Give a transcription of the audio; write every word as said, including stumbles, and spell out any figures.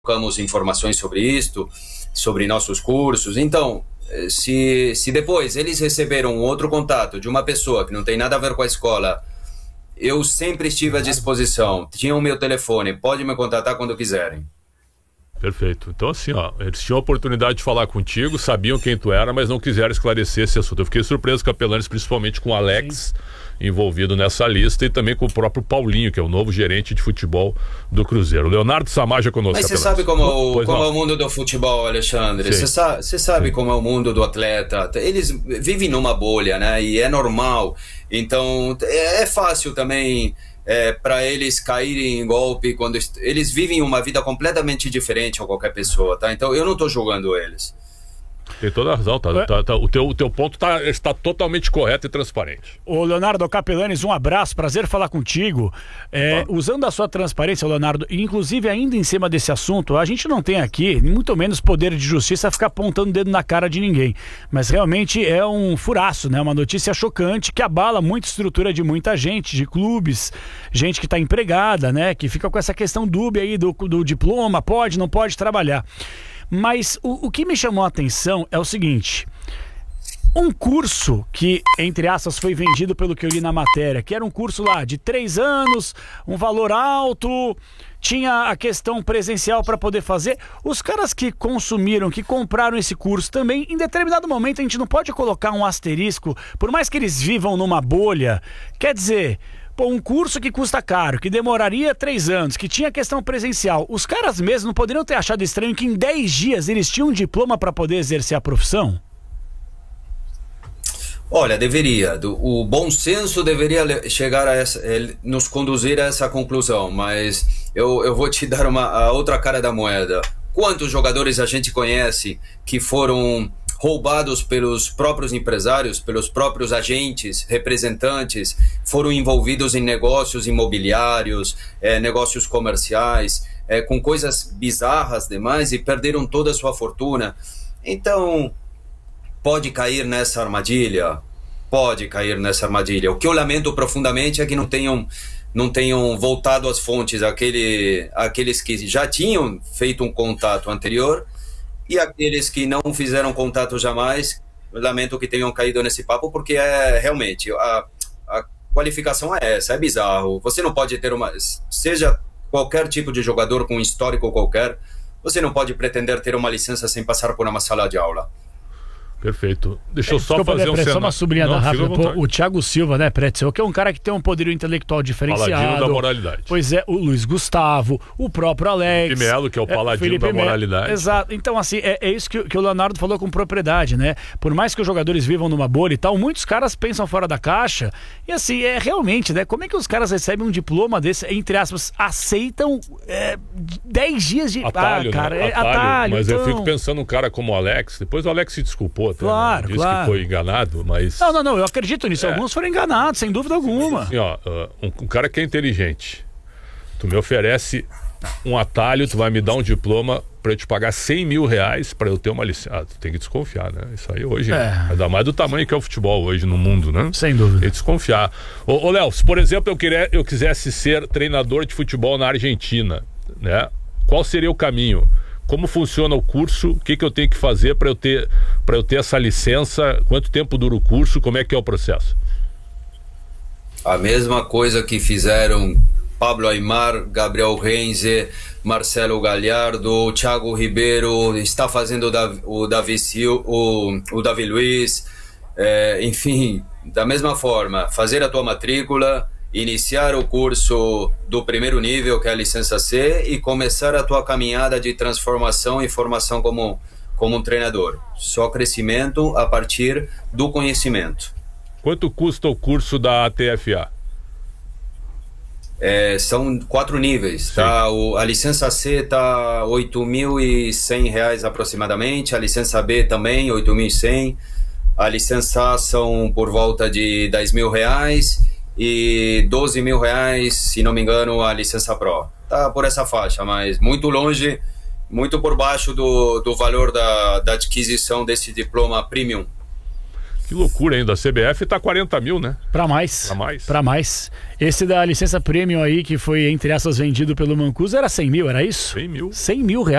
colocamos informações sobre isto, sobre nossos cursos. Então, se, se depois eles receberam outro contato de uma pessoa que não tem nada a ver com a escola, eu sempre estive à disposição. Tinham o meu telefone, pode me contatar quando quiserem. Perfeito. Então, assim, ó, eles tinham a oportunidade de falar contigo, sabiam quem tu era, mas não quiseram esclarecer esse assunto. Eu fiquei surpreso, Capelanes, principalmente com o Alex Sim. envolvido nessa lista e também com o próprio Paulinho, que é o novo gerente de futebol do Cruzeiro. Leonardo Samaja conosco. Mas você sabe como, o, como é o mundo do futebol, Alexandre? Você sabe, você sabe como é o mundo do atleta. Eles vivem numa bolha, né? E é normal. Então, é, é fácil também... É, para eles caírem em golpe quando est... eles vivem uma vida completamente diferente a qualquer pessoa, tá? Então eu não tô julgando eles. Tem toda a razão, tá, tá, tá, o, teu, o teu ponto tá, está totalmente correto e transparente. Ô Leonardo Capelanes, um abraço, prazer falar contigo. É, usando a sua transparência, Leonardo, e inclusive ainda em cima desse assunto, a gente não tem aqui, muito menos poder de justiça, ficar apontando o dedo na cara de ninguém. Mas realmente é um furaço, né? Uma notícia chocante que abala muita estrutura de muita gente, de clubes, gente que está empregada, né? Que fica com essa questão dúbia aí do, do diploma, pode, não pode trabalhar. Mas o, o que me chamou a atenção é o seguinte: um curso que, entre aspas, foi vendido pelo que eu li na matéria, que era um curso lá de três anos, um valor alto, tinha a questão presencial para poder fazer. Os caras que consumiram, que compraram esse curso também, em determinado momento a gente não pode colocar um asterisco, por mais que eles vivam numa bolha, quer dizer... Pô, um curso que custa caro, que demoraria três anos, que tinha questão presencial, os caras mesmos não poderiam ter achado estranho que em dez dias eles tinham um diploma para poder exercer a profissão? Olha, deveria. O bom senso deveria chegar a essa, nos conduzir a essa conclusão, mas eu, eu vou te dar uma, a outra cara da moeda. Quantos jogadores a gente conhece que foram... roubados pelos próprios empresários, pelos próprios agentes, representantes, foram envolvidos em negócios imobiliários, é, negócios comerciais, é, com coisas bizarras demais e perderam toda a sua fortuna. Então, pode cair nessa armadilha? Pode cair nessa armadilha. O que eu lamento profundamente é que não tenham, não tenham voltado às fontes, aquele, aqueles que já tinham feito um contato anterior. E aqueles que não fizeram contato jamais, lamento que tenham caído nesse papo, porque é realmente, a, a qualificação é essa, é bizarro. Você não pode ter uma, seja qualquer tipo de jogador com histórico qualquer, você não pode pretender ter uma licença sem passar por uma sala de aula. Perfeito. Deixa eu só Desculpa, fazer um Pretzel, só uma sublinhada rápida. Pô, o Thiago Silva, né, Pretzel, que é um cara que tem um poderio intelectual diferenciado. Paladino da moralidade. Pois é, o Luiz Gustavo, o próprio Alex. Felipe Melo, que é o paladino é, da moralidade. Melo. Exato. Então, assim, é, é isso que, que o Leonardo falou com propriedade, né? Por mais que os jogadores vivam numa bolha e tal, muitos caras pensam fora da caixa. E assim, é realmente, né? Como é que os caras recebem um diploma desse, entre aspas, aceitam é, dez dias de... Atalho, ah, cara, né? é atalho. atalho mas então... eu fico pensando num cara como o Alex, depois o Alex se desculpou até. Claro, né? claro. Que foi enganado, mas... Não, não, não, eu acredito nisso. É. Alguns foram enganados, sem dúvida alguma. Assim, ó, um, um cara que é inteligente, tu me oferece um atalho, tu vai me dar um diploma pra eu te pagar cem mil reais pra eu ter uma licença. Ah, tu tem que desconfiar, né? Isso aí hoje, é. ainda mais do tamanho que é o futebol hoje no mundo, né? Sem dúvida. Tem que desconfiar. Ô, ô Léo, se por exemplo eu, queria, eu quisesse ser treinador de futebol na Argentina, né? Qual seria o caminho? Como funciona o curso? O que, que eu tenho que fazer para eu ter, para eu ter essa licença? Quanto tempo dura o curso? Como é que é o processo? A mesma coisa que fizeram Pablo Aimar, Gabriel Renze, Marcelo Gallardo, Thiago Ribeiro, está fazendo o Davi, o Davi, Sil, o, o Davi Luiz, é, enfim, da mesma forma, fazer a tua matrícula, iniciar o curso do primeiro nível, que é a licença C, e começar a tua caminhada de transformação e formação como, como um treinador. Só crescimento a partir do conhecimento. Quanto custa o curso da A T F A? É, são quatro níveis, tá? O, a licença C está oito mil e cem reais aproximadamente, a licença B também, oito mil e cem, a licença A são por volta de dez mil reais, e doze mil reais, se não me engano, a licença Pro. Tá por essa faixa, mas muito longe, muito por baixo do, do valor da, da adquisição desse diploma Premium. Que loucura ainda. A C B F tá quarenta mil, né? Pra mais. Pra mais. Pra mais. Esse da licença premium aí, que foi, entre aspas, vendido pelo Mancuso, era cem mil, era isso? cem mil. cem mil reais.